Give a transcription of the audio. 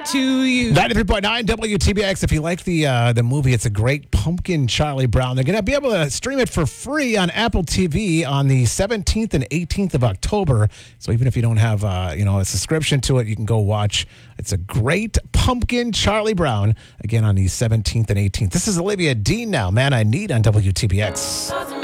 to you. 93.9 WTBX. If you like the movie, it's a great Pumpkin Charlie Brown. They're going to be able to stream it for free on Apple TV on the 17th and 18th of October. So even if you don't have a subscription to it, you can go watch. It's a great Pumpkin Charlie Brown, again on the 17th and 18th. This is Olivia Dean now. Man, I Need on WTBX.